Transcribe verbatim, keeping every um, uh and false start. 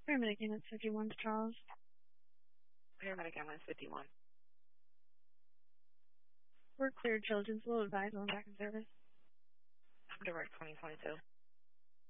Paramedic unit fifty-one to Charles. Paramedic ambulance fifty-one. We're cleared, Children's. Will advise on back in service. Direct twenty twenty-two.